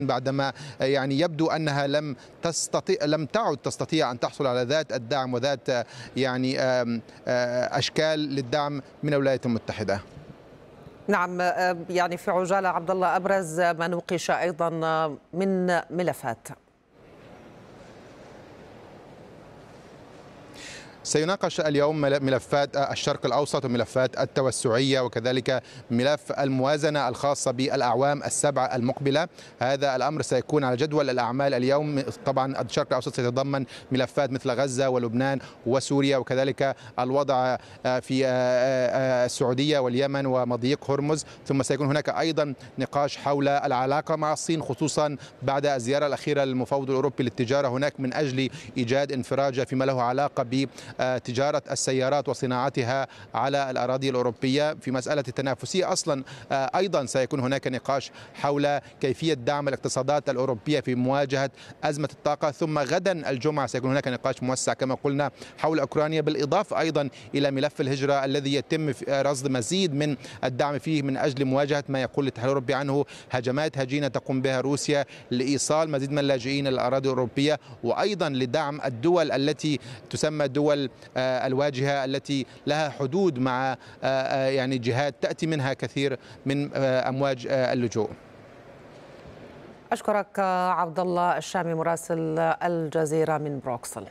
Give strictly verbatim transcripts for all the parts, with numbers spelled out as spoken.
بعدما يعني يبدو أنها لم تستطيع لم تعد تستطيع أن تحصل على ذات الدعم وذات يعني أشكال للدعم من الولايات المتحدة. نعم، يعني في عجالة عبد الله، أبرز ما نوقش أيضا من ملفات. سيناقش اليوم ملفات الشرق الأوسط وملفات التوسعية وكذلك ملف الموازنة الخاصة بالأعوام السبعة المقبلة. هذا الأمر سيكون على جدول الأعمال اليوم. طبعا الشرق الأوسط سيتضمن ملفات مثل غزة ولبنان وسوريا وكذلك الوضع في السعودية واليمن ومضيق هرمز، ثم سيكون هناك أيضا نقاش حول العلاقة مع الصين، خصوصا بعد الزيارة الأخيرة للمفوض الأوروبي للتجارة هناك من أجل إيجاد انفراجة فيما له علاقة ب تجارة السيارات وصناعتها على الأراضي الأوروبية. في مسألة التنافسية أصلا أيضا سيكون هناك نقاش حول كيفية دعم الاقتصادات الأوروبية في مواجهة أزمة الطاقة. ثم غدا الجمعة سيكون هناك نقاش موسع كما قلنا حول أوكرانيا، بالإضافة أيضا إلى ملف الهجرة الذي يتم رصد مزيد من الدعم فيه من أجل مواجهة ما يقول الاتحاد الأوروبي عنه هجمات هجينة تقوم بها روسيا لإيصال مزيد من اللاجئين إلى الأراضي الأوروبية، وأيضا لدعم الدول التي تسمى دول الواجهة التي لها حدود مع يعني جهات تأتي منها كثير من أمواج اللجوء. أشكرك عبد الله الشامي مراسل الجزيرة من بروكسل.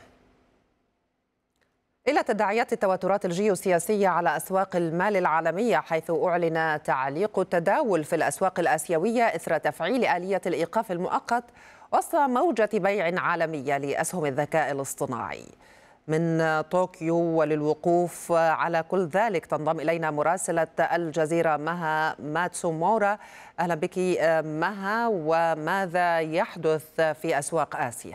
إلى تداعيات التوترات الجيوسياسية على أسواق المال العالمية، حيث أعلن تعليق التداول في الأسواق الآسيوية إثر تفعيل آلية الإيقاف المؤقت وسط موجة بيع عالمية لأسهم الذكاء الاصطناعي. من طوكيو وللوقوف على كل ذلك تنضم إلينا مراسلة الجزيرة مها ماتسومورا. أهلا بك مها، وماذا يحدث في أسواق آسيا؟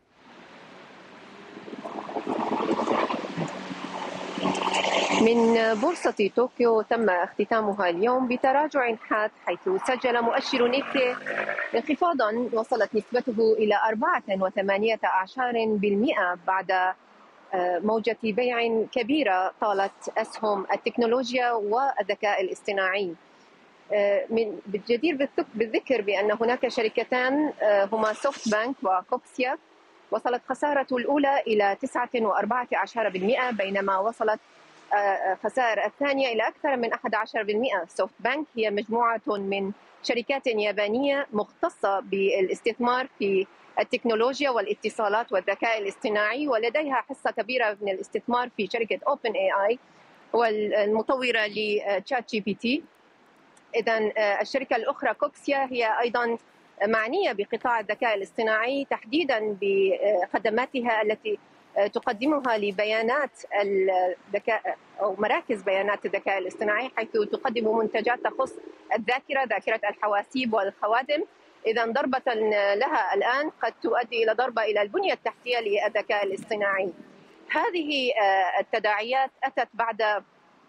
من بورصة طوكيو تم اختتامها اليوم بتراجع حاد، حيث سجل مؤشر نيكي انخفاضا وصلت نسبته إلى أربعة وثمانية عشر بالمئة بعد موجة بيع كبيرة طالت أسهم التكنولوجيا والذكاء الاصطناعي. من بالجدير بالذكر بأن هناك شركتان هما سوفت بانك وكوكسيا وصلت خسارة الأولى إلى تسعة وأربعة عشر بالمئة، بينما وصلت خسائر الثانية إلى أكثر من أحد عشر بالمئة. سوفت بانك هي مجموعة من شركات يابانية مختصة بالاستثمار في التكنولوجيا والاتصالات والذكاء الاصطناعي، ولديها حصة كبيرة من الاستثمار في شركة أوبن إيه آي والمطورة لتشات جي بي تي. إذن الشركة الأخرى كوكسيا هي أيضا معنية بقطاع الذكاء الاصطناعي، تحديدا بخدماتها التي تقدمها لبيانات الذكاء أو مراكز بيانات الذكاء الاصطناعي، حيث تقدم منتجات تخص الذاكرة، ذاكرة الحواسيب والخوادم. إذا ضربة لها الآن قد تؤدي إلى ضربة إلى البنية التحتية للذكاء الاصطناعي. هذه التداعيات أتت بعد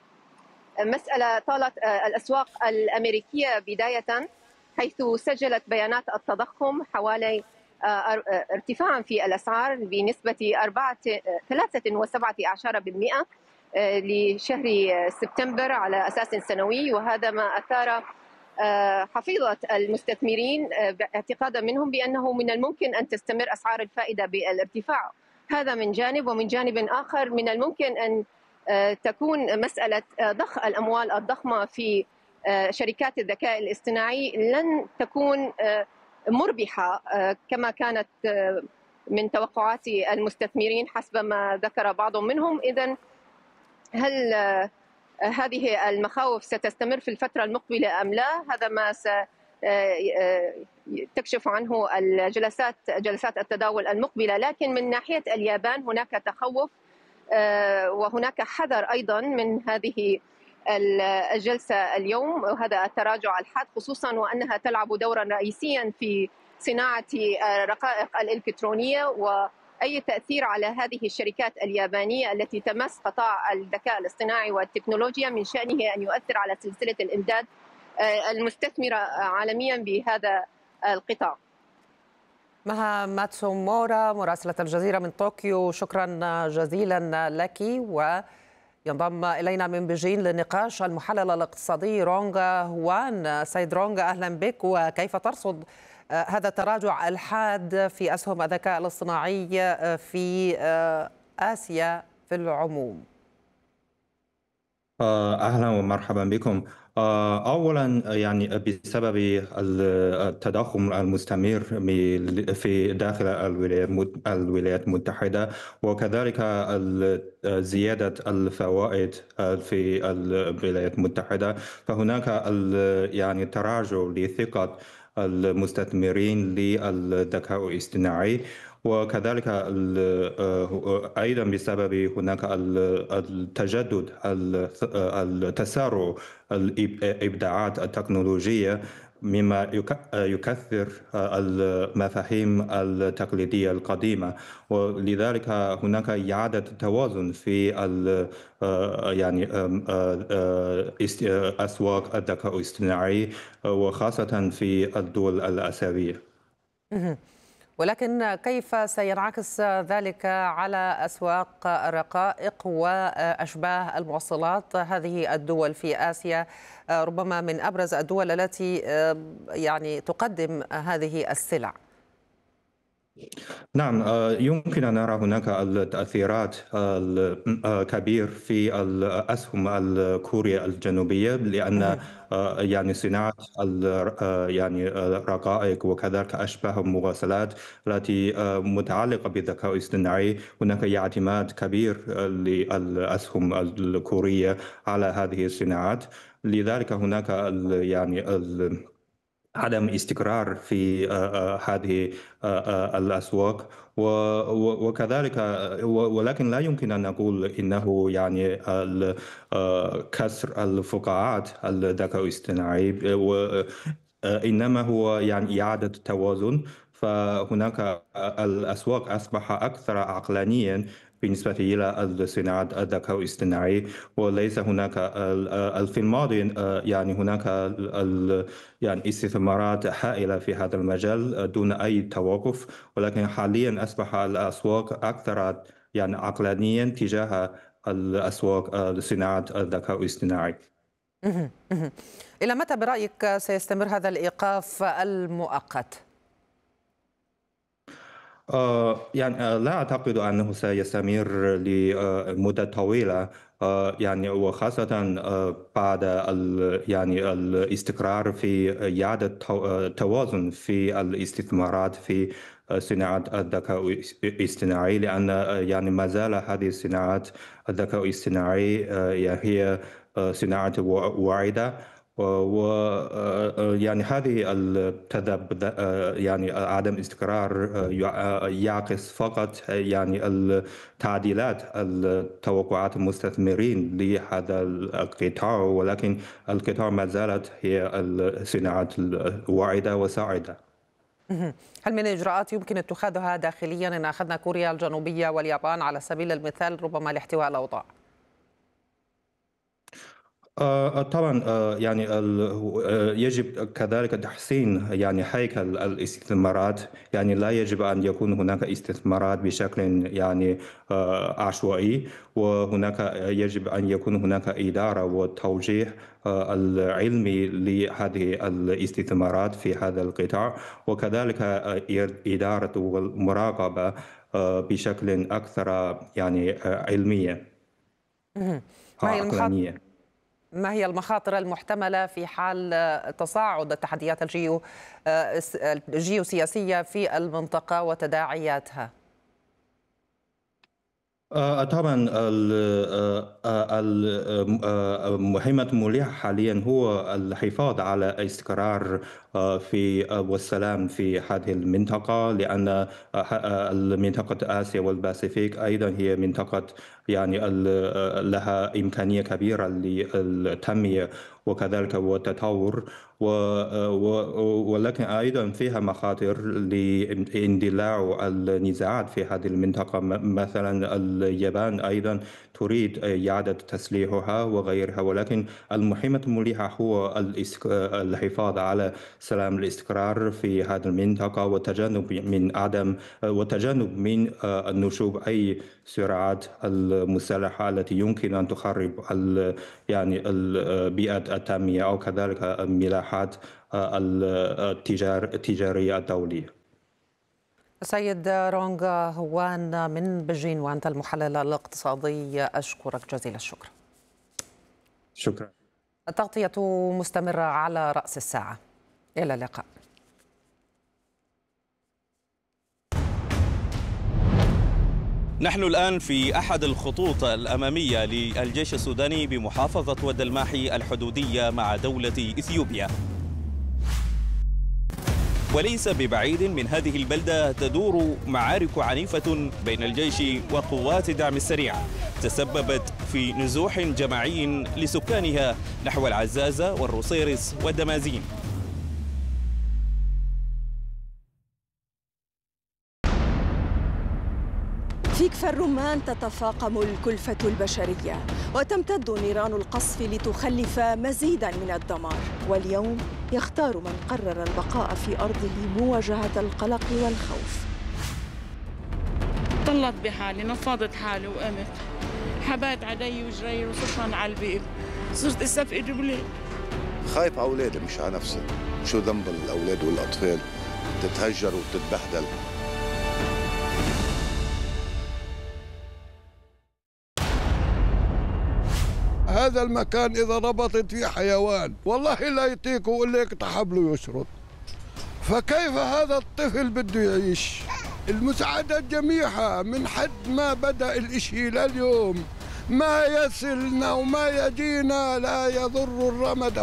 مسألة طالت الأسواق الأمريكية بداية، حيث سجلت بيانات التضخم حوالي ارتفاعا في الأسعار بنسبة ثلاثة وسبعة عشر بالمئة لشهر سبتمبر على أساس سنوي، وهذا ما أثار حفيظة المستثمرين اعتقادا منهم بأنه من الممكن أن تستمر أسعار الفائدة بالارتفاع. هذا من جانب، ومن جانب آخر من الممكن أن تكون مسألة ضخ الأموال الضخمة في شركات الذكاء الاصطناعي لن تكون مربحة كما كانت من توقعات المستثمرين حسب ما ذكر بعض منهم. إذن هل هذه المخاوف ستستمر في الفترة المقبلة أم لا؟ هذا ما تكشف عنه الجلسات جلسات التداول المقبلة. لكن من ناحية اليابان هناك تخوف وهناك حذر أيضا من هذه الجلسة اليوم، وهذا التراجع الحاد، خصوصا وأنها تلعب دورا رئيسيا في صناعة الرقائق الإلكترونية، وأي تأثير على هذه الشركات اليابانية التي تمس قطاع الذكاء الاصطناعي والتكنولوجيا من شأنه أن يؤثر على سلسلة الإمداد المستثمرة عالميا بهذا القطاع. مها ماتسومورا مراسلة الجزيرة من طوكيو، شكرا جزيلا لك. وينضم إلينا من بيجين للنقاش المحلل الاقتصادي رونغ هوان. سيد رونغ، أهلا بك، وكيف ترصد هذا التراجع الحاد في أسهم الذكاء الاصطناعي في آسيا في العموم؟ آه، أهلا ومرحبا بكم. آه، أولا يعني بسبب التضخم المستمر في داخل الولايات المتحدة، وكذلك زيادة الفوائد في الولايات المتحدة، فهناك يعني تراجع لثقة المستثمرين للذكاء الاصطناعي. وكذلك أيضا بسبب هناك التجدد، التسارع الإبداعات التكنولوجية، مما يكثر المفاهيم التقليدية القديمة. ولذلك هناك إعادة توازن في يعني أسواق الذكاء الاصطناعي، وخاصة في الدول الآسيوية. ولكن كيف سينعكس ذلك على أسواق الرقائق وأشباه الموصلات؟ هذه الدول في آسيا ربما من أبرز الدول التي يعني تقدم هذه السلع. نعم، يمكن أن نرى هناك التأثيرات الكبير في الأسهم الكورية الجنوبية، لأن يعني صناعة يعني الرقائق وكذلك أشباه المواصلات التي متعلقة بالذكاء الاصطناعي، هناك اعتماد كبير للأسهم الكورية على هذه الصناعات. لذلك هناك يعني عدم استقرار في هذه الأسواق، وكذلك ولكن لا يمكن أن نقول إنه يعني كسر الفقاعات الذكاء الاصطناعي، إنما هو يعني إعادة توازن. فهناك الأسواق أصبح أكثر عقلانيا بالنسبة إلى صناعة الذكاء الاصطناعي، وليس هناك في الماضي يعني هناك يعني استثمارات هائلة في هذا المجال دون أي توقف، ولكن حاليا أصبح الأسواق أكثر يعني عقلانيا تجاه الأسواق صناعة الذكاء الاصطناعي. إلى متى برأيك سيستمر هذا الإيقاف المؤقت؟ آه يعني لا أعتقد أنه سيستمر لمدة طويلة، آه يعني وخاصة آه بعد يعني الاستقرار في إعادة توازن في الاستثمارات في صناعة الذكاء الاصطناعي، لأن يعني ما زال هذه الصناعات الذكاء الاصطناعي هي صناعة واعدة. و يعني هذه التذبذب يعني عدم استقرار يعكس فقط يعني التعديلات التوقعات المستثمرين لهذا القطاع، ولكن القطاع ما زالت هي الصناعات الواعدة وساعدة. هل من إجراءات يمكن اتخاذها داخليا إن أخذنا كوريا الجنوبية واليابان على سبيل المثال ربما لاحتواء الأوضاع؟ آه طبعا آه يعني آه يجب كذلك تحسين يعني هيكل الاستثمارات. يعني لا يجب أن يكون هناك استثمارات بشكل يعني عشوائي، وهناك يجب أن يكون هناك إدارة وتوجيه العلمي لهذه الاستثمارات في هذا القطاع، وكذلك إدارة والمراقبة بشكل أكثر يعني علمية عقلانية. ما هي المخاطر المحتملة في حال تصاعد التحديات الجيو الجيوسياسية في المنطقة وتداعياتها؟ طبعا المهمة الملحة حاليا هو الحفاظ على استقرار في والسلام في هذه المنطقة، لأن منطقة آسيا والباسيفيك أيضا هي منطقة يعني لها إمكانية كبيرة للتنمية وكذلك والتطور، ولكن أيضا فيها مخاطر لاندلاع النزاعات في هذه المنطقة. مثلا اليابان أيضا تريد إعادة تسليحها وغيرها، ولكن المهمة الملحة هو الحفاظ على سلام الاستقرار في هذه المنطقة، والتجنب من عدم والتجنب من نشوب أي صراعات المسلحة التي يمكن أن تخرب يعني بيئة التنمية أو كذلك ملاحات التجارية الدولية. سيد رونغ هوان من بجين وأنت المحلل الاقتصادي، أشكرك جزيل الشكر. شكرا. التغطية مستمرة على رأس الساعة. إلى اللقاء. نحن الآن في أحد الخطوط الأمامية للجيش السوداني بمحافظة ود الماحي الحدودية مع دولة إثيوبيا. وليس ببعيد من هذه البلدة تدور معارك عنيفة بين الجيش وقوات الدعم السريع تسببت في نزوح جماعي لسكانها نحو العزازة والروسيرس والدمازين. في كفر الرمان تتفاقم الكلفة البشرية وتمتد نيران القصف لتخلف مزيدا من الدمار، واليوم يختار من قرر البقاء في أرضه مواجهة القلق والخوف. طلعت بحالي، نفضت حالي وقمت، حبات علي وجري وصرخان على البيب، صرت استفقد بليل. خايف على أولادي مش على نفسي، شو ذنب الأولاد والأطفال تتهجر وتتبهدل. هذا المكان إذا ربطت فيه حيوان والله لا يطيق ولا يقطع حبله يشرد، فكيف هذا الطفل بده يعيش؟ المساعدات جميعها من حد ما بدأ الإشي لليوم ما يصلنا وما يجينا لا يضر الرمد